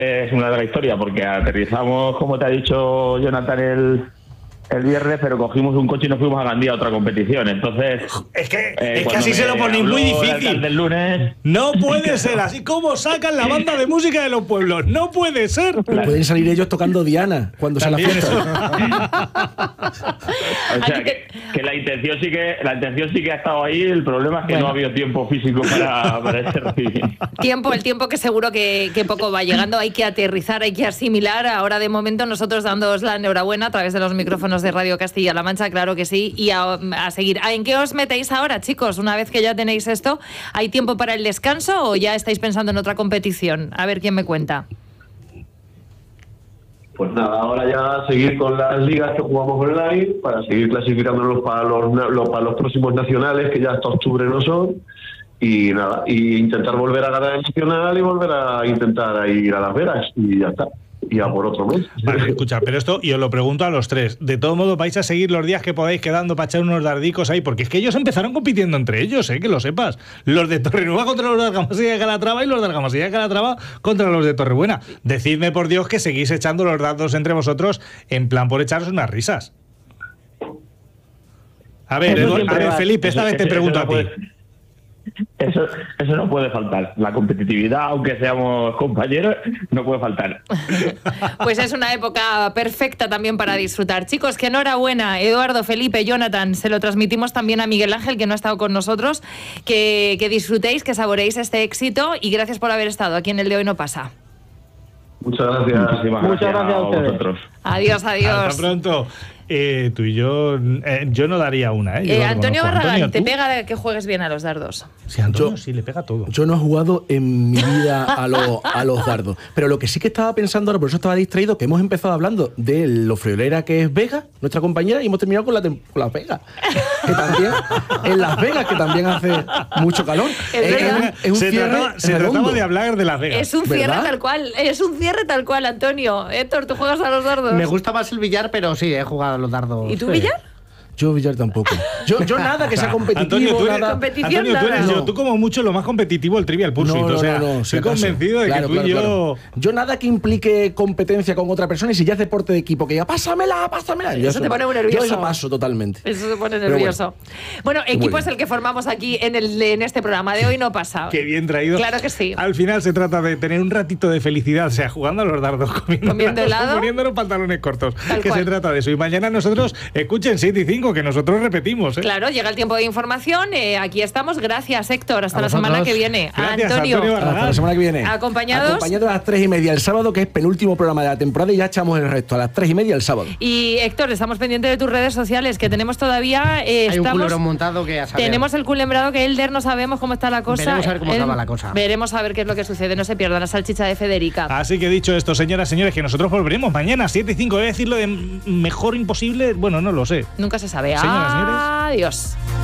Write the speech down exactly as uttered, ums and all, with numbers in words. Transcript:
es una larga historia, porque aterrizamos, como te ha dicho Jonathan, el, el viernes, pero cogimos un coche y nos fuimos a Gandía a otra competición. Entonces, es que, eh, es que así se lo ponéis muy difícil. Del lunes, no puede ser así como sacan la banda de música de los pueblos. No puede ser. La... Pueden salir ellos tocando Diana cuando se la fiesta. O sea, que, que la intención sí que la intención sí que ha estado ahí. El problema es que bueno. no ha habido tiempo físico para, para ese recibimiento. Tiempo, el tiempo que seguro que, que poco va llegando. Hay que aterrizar, hay que asimilar. Ahora de momento nosotros dándoos la enhorabuena a través de los micrófonos de Radio Castilla-La Mancha, claro que sí, y a, a seguir. ¿En qué os metéis ahora, chicos? Una vez que ya tenéis esto, ¿hay tiempo para el descanso o ya estáis pensando en otra competición? A ver quién me cuenta. Pues nada, ahora ya seguir con las ligas que jugamos online para seguir clasificándonos para los, los, para los próximos nacionales, que ya hasta octubre no son, y nada, y intentar volver a ganar el nacional y volver a intentar ir a Las Vegas, y ya está. Y a por otro mes. Vale, escucha, pero esto, y os lo pregunto a los tres, de todo modo vais a seguir los días que podáis quedando para echar unos dardicos ahí, porque es que ellos empezaron compitiendo entre ellos, eh, que lo sepas. Los de Torrenueva contra los de Argamasilla de Calatrava y los de Argamasilla de Calatrava contra los de Torrebuena. Decidme por Dios que seguís echando los dardos entre vosotros en plan por echaros unas risas. A ver, Eduard, a ver Felipe, esta vez te pregunto a ti. Eso, eso no puede faltar. La competitividad, aunque seamos compañeros, no puede faltar. Pues es una época perfecta también para disfrutar. Chicos, que enhorabuena, Eduardo, Felipe, Jonathan. Se lo transmitimos también a Miguel Ángel, que no ha estado con nosotros. Que, que disfrutéis, que saboreéis este éxito y gracias por haber estado aquí en El de Hoy No Pasa. Muchas gracias. Muchísimas Muchas gracias, gracias a ustedes. vosotros. Adiós, adiós. Hasta pronto. Eh, tú y yo, eh, yo no daría una, ¿eh? Yo eh Antonio Barragán, ¿te ¿tú? pega que juegues bien a los dardos? Sí, Antonio yo, sí, le pega todo. Yo no he jugado en mi vida a, lo, a los dardos. Pero lo que sí que estaba pensando ahora, por eso estaba distraído, que hemos empezado hablando de lo friolera que es Vega, nuestra compañera, y hemos terminado con, la, con Las Vegas. Que también, en Las Vegas, que también hace mucho calor. Es es, verdad. un, es un se cierre trataba, se redondo. trataba de hablar de Las Vegas. Es un cierre ¿verdad? tal cual, es un cierre tal cual, Antonio. Héctor, ¿tú juegas a los dardos? Me gusta más el billar, pero sí, he jugado a los dardos. ¿Y tú, Sí. billar? Yo billar tampoco. Yo, yo nada que sea competitivo, Antonio, tú eres, nada. competición, Antonio, tú, eres nada. yo, tú como mucho lo más competitivo el Trivial Pursuit. No, no, o sea, no, no, si estoy acaso. convencido de Claro, que tú claro, y yo... claro. Yo nada que implique competencia con otra persona, y si ya es deporte de equipo, que diga, pásamela, pásamela. Yo Eso te pone muy nervioso. Yo eso paso totalmente. Eso se pone Pero nervioso. Bueno, bueno equipo bueno. es el que formamos aquí en, el, en este programa de Hoy No Pasa. Qué bien traído. Claro que sí. Al final se trata de tener un ratito de felicidad, o sea, jugando a los dardos, comiendo, Comiendo helado. poniendo los pantalones cortos. Tal que cual. se trata de eso. Y mañana nosotros, escuchen siete y cinco, que nosotros repetimos, ¿eh? Claro, llega el tiempo de información. Eh, aquí estamos. Gracias, Héctor. Hasta A la vosotros. semana que viene. Gracias, a Antonio. Antonio Hasta la semana que viene. Acompañados. Acompañados a las tres y media el sábado, que es penúltimo programa de la temporada, y ya echamos el resto a las tres y media el sábado. Y Héctor, estamos pendientes de tus redes sociales, que tenemos todavía. Eh, Hay un estamos, culebrón montado que a saber. Tenemos el culembrado que Elder no sabemos cómo está la cosa. Veremos a ver cómo Eh, acaba la cosa. Veremos a ver qué es lo que sucede. No se pierda la salchicha de Federica. Así que dicho esto, señoras, señores, que nosotros volveremos mañana, siete y cinco. Voy a decirlo de mejor imposible, bueno, no lo sé. Nunca se sabe. Señoras, señores. Adiós.